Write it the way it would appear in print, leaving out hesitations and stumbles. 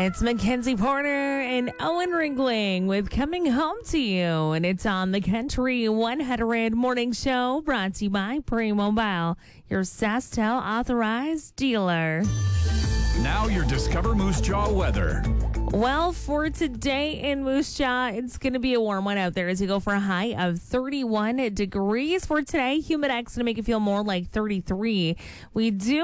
It's Mackenzie Porter and Owen Ringling with Coming Home to You. And it's on the Country 100 Morning Show, brought to you by Pre-Mobile, your SaskTel authorized dealer. Now your Discover Moose Jaw weather. Well, for today in Moose Jaw, it's going to be a warm one out there as we go for a high of 31 degrees for today. Humidex going to make it feel more like 33. We do